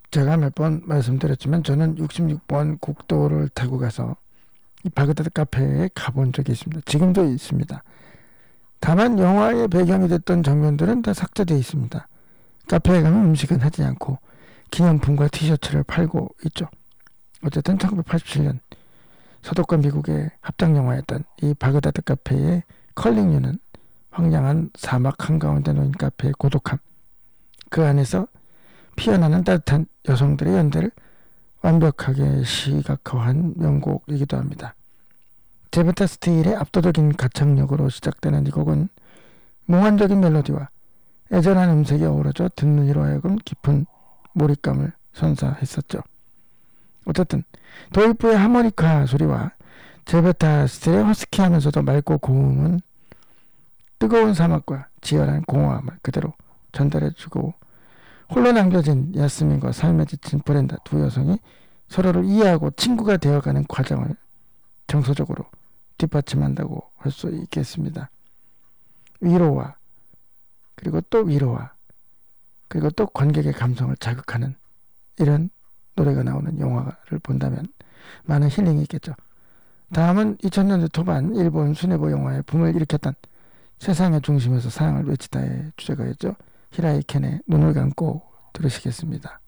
제가 몇 번 말씀드렸지만 저는 66번 국도를 타고 가서 이 바그다드 카페에 가본 적이 있습니다. 지금도 있습니다. 다만 영화의 배경이 됐던 장면들은 다 삭제되어 있습니다. 카페에 가면 음식은 하지 않고 기념품과 티셔츠를 팔고 있죠. 어쨌든 1987년 서독과 미국의 합작영화였던 이 바그다드 카페의 컬링유는 황량한 사막 한가운데 놓인 카페의 고독함, 그 안에서 피어나는 따뜻한 여성들의 연대를 완벽하게 시각화한 명곡이기도 합니다. 제베타 스틸의 압도적인 가창력으로 시작되는 이 곡은 몽환적인 멜로디와 애절한 음색이 어우러져 듣는 이로 하여금 깊은 몰입감을 선사했었죠. 어쨌든 도입부의 하모니카 소리와 제베타 스틸의 허스키하면서도 맑고 고음은 뜨거운 사막과 지열한 공허함을 그대로 전달해주고, 홀로 남겨진 야스민과 삶에 지친 브렌다 두 여성이 서로를 이해하고 친구가 되어가는 과정을 정서적으로 뒷받침한다고 할 수 있겠습니다. 위로와 그리고 또 위로와 그리고 또 관객의 감성을 자극하는 이런 노래가 나오는 영화를 본다면 많은 힐링이 있겠죠. 다음은 2000년대 초반 일본 수뇌보 영화의 붐을 일으켰던 세상의 중심에서 사랑을 외치다의 주제가였죠. 히라이 켄의 눈을 감고 들으시겠습니다.